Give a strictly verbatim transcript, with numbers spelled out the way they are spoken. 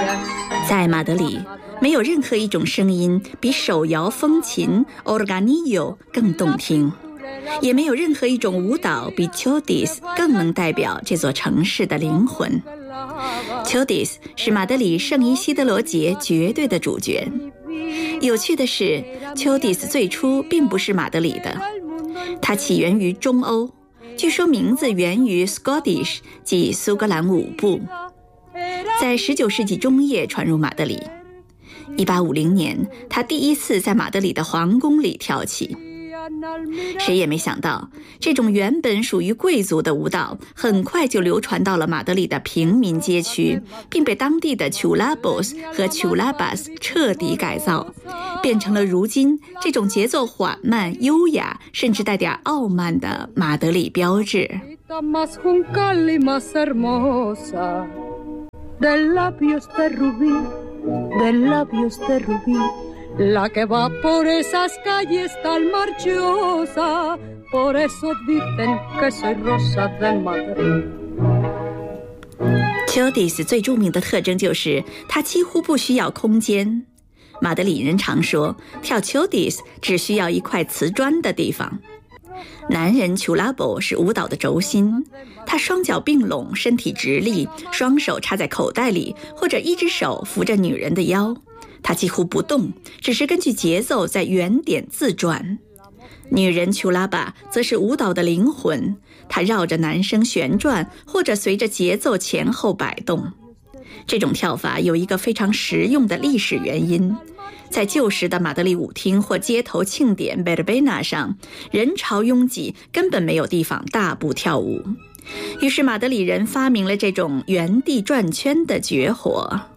在马德里，没有任何一种声音比手摇风琴 organillo 更动听，也没有任何一种舞蹈比 Chodis 更能代表这座城市的灵魂。Chodis 是马德里圣伊西德罗节绝对的主角。有趣的是 Chodis 最初并不是马德里的，它起源于中欧，据说名字源于 Scottish 即苏格兰舞步，在十九世纪中叶传入马德里。一八五零年，他第一次在马德里的皇宫里跳起。谁也没想到，这种原本属于贵族的舞蹈很快就流传到了马德里的平民街区，并被当地的 chulabos 和 chulabas 彻底改造，变成了如今这种节奏缓慢、优雅甚至带点傲慢的马德里标志。 La que va por esas calles tan marchosa, por eso dicen que soy Rosa de Madrid. Chodis 最著名的特征就是它几乎不需要空间。马德里人常说，跳 Chodis 只需要一块瓷砖的地方。男人 chulabo 是舞蹈的轴心，他双脚并拢，身体直立，双手插在口袋里，或者一只手扶着女人的腰。他几乎不动，只是根据节奏在原点自转。女人 chulaba 则是舞蹈的灵魂，她绕着男生旋转，或者随着节奏前后摆动。这种跳法有一个非常实用的历史原因，在旧时的马德里舞厅或街头庆典 verbena 上，人潮拥挤，根本没有地方大步跳舞。于是马德里人发明了这种原地转圈的绝活。